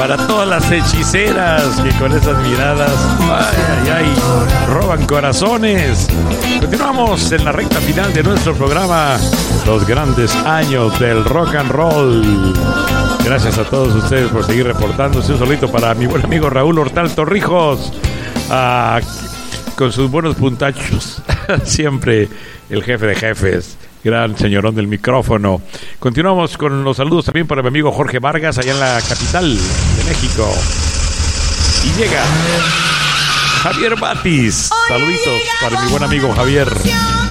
Para todas las hechiceras que con esas miradas, roban corazones. Continuamos en la recta final de nuestro programa, los grandes años del rock and roll. Gracias a todos ustedes por seguir reportándose. Un solito para mi buen amigo Raúl Hortal Torrijos, con sus buenos puntachos. Siempre el jefe de jefes, gran señorón del micrófono. Continuamos con los saludos también para mi amigo Jorge Vargas, allá en la capital de México. Y llega Javier Batis. Saluditos para mi buen amigo Javier.